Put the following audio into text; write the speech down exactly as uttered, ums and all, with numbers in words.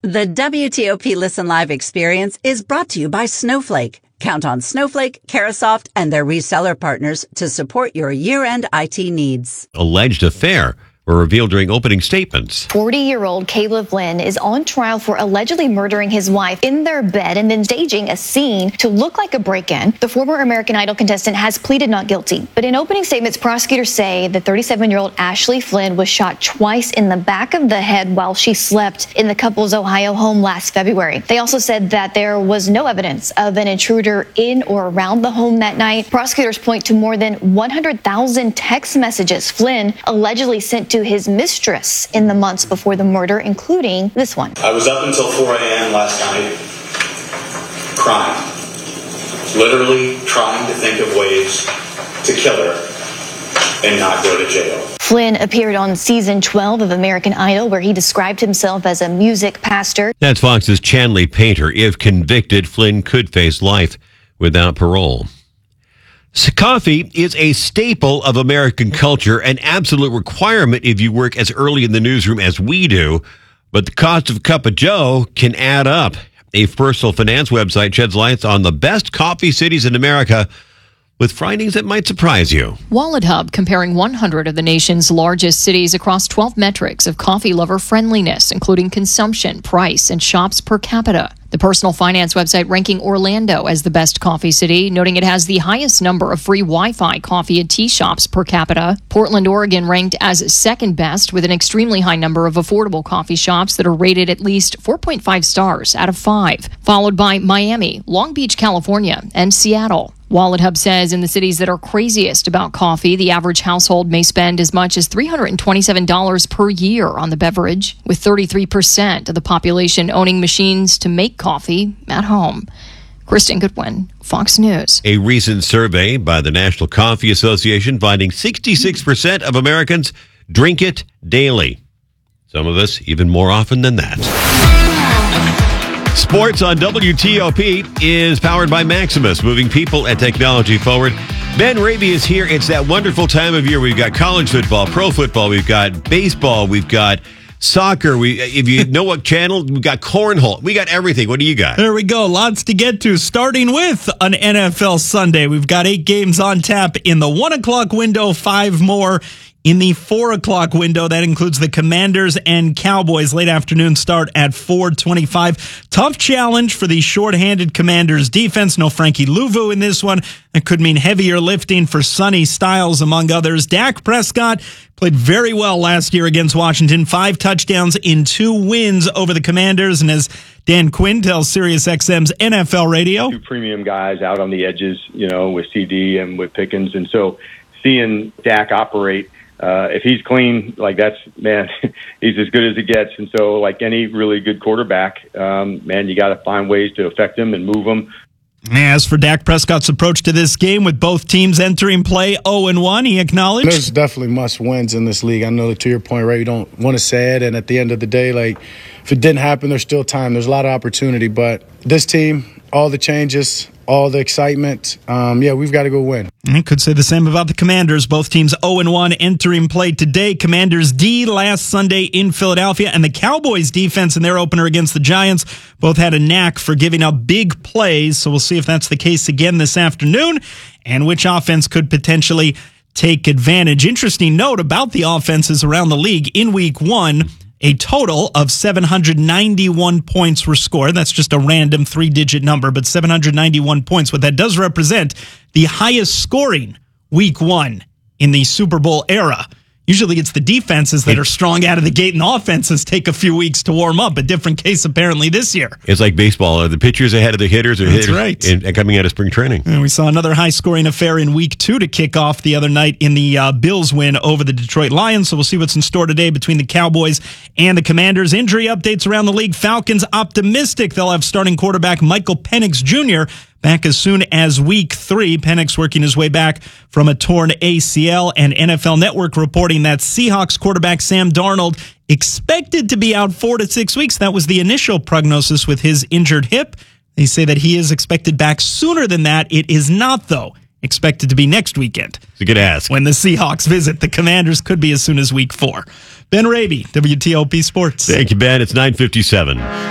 The W T O P Listen Live experience is brought to you by Snowflake. Count on Snowflake, Carasoft, and their reseller partners to support your year-end I T needs. Alleged affair were revealed during opening statements. forty-year-old Caleb Flynn is on trial for allegedly murdering his wife in their bed and then staging a scene to look like a break-in. The former American Idol contestant has pleaded not guilty. But in opening statements, prosecutors say the thirty-seven-year-old Ashley Flynn was shot twice in the back of the head while she slept in the couple's Ohio home last February. They also said that there was no evidence of an intruder in or around the home that night. Prosecutors point to more than one hundred thousand text messages Flynn allegedly sent to his mistress in the months before the murder, including this one. I was up until four a.m. last night crying, literally trying to think of ways to kill her and not go to jail. Flynn appeared on season twelve of American Idol, where he described himself as a music pastor. That's Fox's Chanley Painter. If convicted, Flynn could face life without parole. So coffee is a staple of American culture, an absolute requirement if you work as early in the newsroom as we do. But the cost of a cup of joe can add up. A personal finance website sheds light on the best coffee cities in America with findings that might surprise you. Wallet Hub comparing one hundred of the nation's largest cities across twelve metrics of coffee lover friendliness, including consumption, price, and shops per capita. The personal finance website ranking Orlando as the best coffee city, noting it has the highest number of free Wi-Fi coffee and tea shops per capita. Portland, Oregon ranked as second best with an extremely high number of affordable coffee shops that are rated at least four point five stars out of five, followed by Miami, Long Beach, California, and Seattle. Wallet Hub says in the cities that are craziest about coffee, the average household may spend as much as three hundred twenty-seven dollars per year on the beverage, with thirty-three percent of the population owning machines to make coffee at home. Kristen Goodwin, Fox News. A recent survey by the National Coffee Association finding sixty-six percent of Americans drink it daily. Some of us even more often than that. Sports on W T O P is powered by Maximus, moving people and technology forward. Ben Raby is here. It's that wonderful time of year. We've got college football, pro football, we've got baseball, we've got soccer. We, if you know what channel, we've got cornhole. We got everything. What do you got? There we go. Lots to get to, starting with an N F L Sunday. We've got eight games on tap in the one o'clock window, five more in the four o'clock window. That includes the Commanders and Cowboys. Late afternoon start at four twenty-five. Tough challenge for the shorthanded Commanders defense. No Frankie Louvu in this one. That could mean heavier lifting for Sonny Styles, among others. Dak Prescott played very well last year against Washington. Five touchdowns in two wins over the Commanders. And as Dan Quinn tells SiriusXM's N F L Radio, two premium guys out on the edges, you know, with C D and with Pickens. And so seeing Dak operate, Uh, if he's clean, like that's, man, he's as good as it gets. And so like any really good quarterback, um, man, you got to find ways to affect him and move him. As for Dak Prescott's approach to this game, with both teams entering play oh and one, he acknowledged, there's definitely must wins in this league. I know that to your point, Ray, you don't want to say it. And at the end of the day, like if it didn't happen, there's still time. There's a lot of opportunity. But this team, all the changes, all the excitement, um, yeah, we've got to go win. I could say the same about the Commanders. Both teams oh and one entering play today. Commanders D last Sunday in Philadelphia, and the Cowboys defense in their opener against the Giants both had a knack for giving up big plays. So we'll see if that's the case again this afternoon and which offense could potentially take advantage. Interesting note about the offenses around the league. In week one, a total of seven hundred ninety-one points were scored. That's just a random three-digit number, but seven hundred ninety-one points. What that does represent the highest scoring week one in the Super Bowl era. Usually it's the defenses that are strong out of the gate and the offenses take a few weeks to warm up. A different case apparently this year. It's like baseball. The pitchers ahead of the hitters are That's hitters right. in, in coming out of spring training. And we saw another high-scoring affair in week two to kick off the other night in the uh, Bills win over the Detroit Lions. So we'll see what's in store today between the Cowboys and the Commanders. Injury updates around the league. Falcons optimistic they'll have starting quarterback Michael Penix Junior back as soon as week three. Penix working his way back from a torn A C L, and N F L Network reporting that Seahawks quarterback Sam Darnold expected to be out four to six weeks. That was the initial prognosis with his injured hip. They say that he is expected back sooner than that. It is not, though, expected to be next weekend. It's a good ask. When the Seahawks visit the Commanders, could be as soon as week four. Ben Raby, W T O P Sports. Thank you, Ben. It's nine fifty-seven.